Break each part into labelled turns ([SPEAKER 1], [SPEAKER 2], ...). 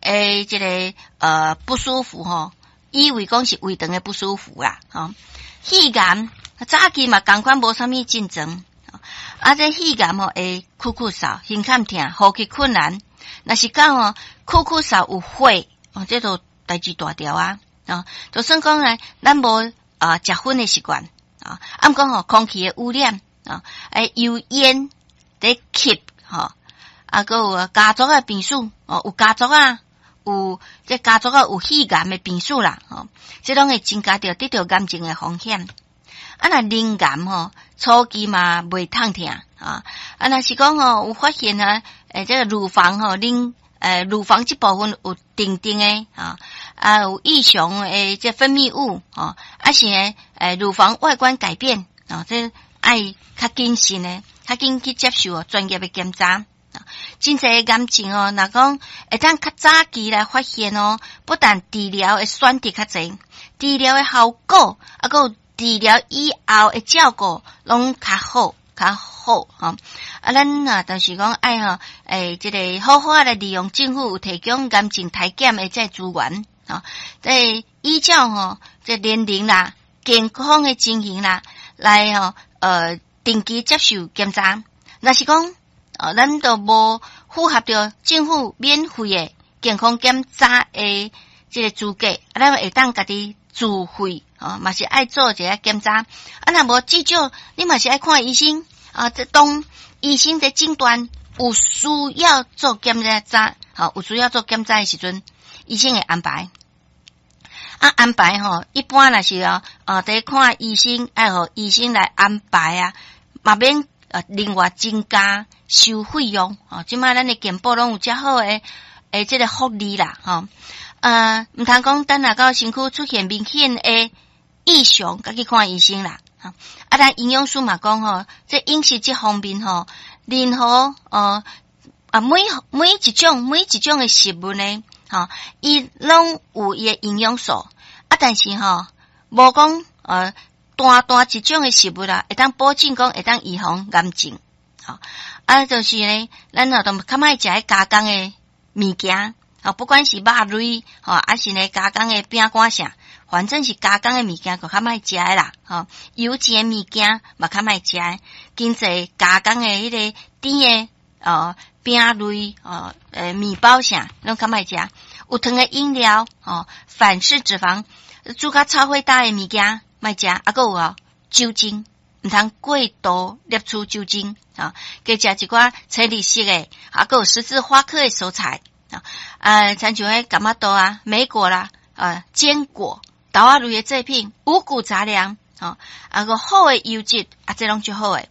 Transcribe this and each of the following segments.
[SPEAKER 1] 这个不舒服吼，以为讲是胃肠的不舒服啦，肺炎早期嘛同款无啥物症状，这肺炎吼会咳咳嗽、胸腔痛、呼吸困难，若是讲咳咳嗽有火，这都代志大条啊，就算讲呢，咱无食薰的习惯毋过空气的污染油烟在吸还有家族的病史有家族有这家族有肺炎的病史啦这拢会增加着得到癌症的风险。若人癌初期嘛袂痛痛若是讲有发现这个乳房乳房这部分有定定的有异常的这分泌物是乳房外观改变这爱较谨慎的，较紧去接受专业的检查。真侪癌症若讲会当较早期来发现不但治疗会选择较侪，治疗的效果还有治疗以后的照顾拢较好咱就是讲这个好好来利用政府有提供癌症体检的这资源这依照这年龄啦、健康的情形啦来定期接受检查。若是讲咱都无符合着政府免费的健康检查的这个资格，咱会当家己自费嘛是爱做一个检查。若无至少你嘛是爱看医生这当医生在诊断有需要做检查有需要做检查的时阵，医生会安排安排一般若是在看医生爱互医生来安排嘛免另外增加收费用即摆咱的健保拢有遮好的这个福利啦毋通讲等下到身躯出现明显的异常，甲去看医生啦咱营养师嘛讲这饮食这方面任何每一种的食物呢伊拢有伊的营养素但是无讲大一种的食物啦，会当保证讲会当预防癌症就是呢，咱都较莫食加工的物件不管是肉类还是呢加工的饼干啥，反正是加工的物件就较莫食的啦油煎的物件嘛较莫食的，经济加工的迄个甜的饼类面包啥拢较莫食，有糖的饮料反式脂肪煮较炒火大的物件莫食，还有酒精毋通过度摄取酒精加食一寡青绿色的还有十字花科的蔬菜亲像迄柑仔豆莓果啦坚果豆仔类的制品五谷杂粮还有好的油脂这拢最好的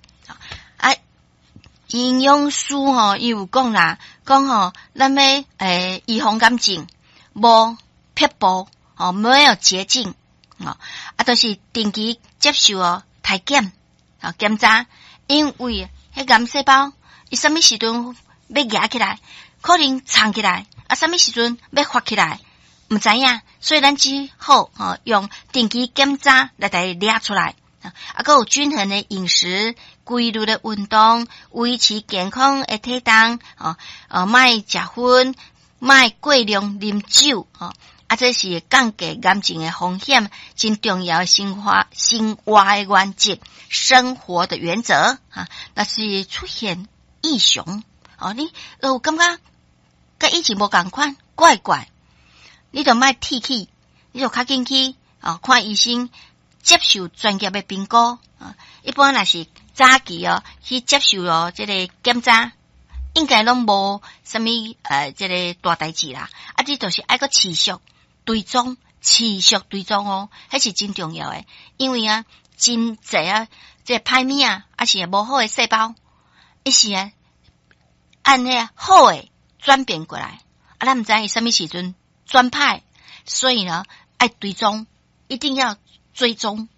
[SPEAKER 1] 营养师伊有讲啦，讲咱要预防癌症无撇步没有捷径就是定期接受体检检查，因为迄癌细胞伊什么时阵要压起来，可能藏起来什么时阵要发起来毋知影，所以咱只好用定期检查来抓出来还有均衡的饮食、规律的运动，维持健康的体重莫食薰，莫过量啉酒这是降低癌症的风险真重要的生活的原则，生活的原则那是出现异常你有感觉跟以前无同款怪怪，你就莫提起，你就较紧去看医生，接受专业的评估一般若是早期去接受这个检查，应该拢无什么这个大代志啦这就是爱个持续追踪迄是真重要的，因为真侪这歹物还是无好的细胞伊是按那好的转变过来咱毋知伊什么时阵转歹，所以呢爱追踪，一定要追踪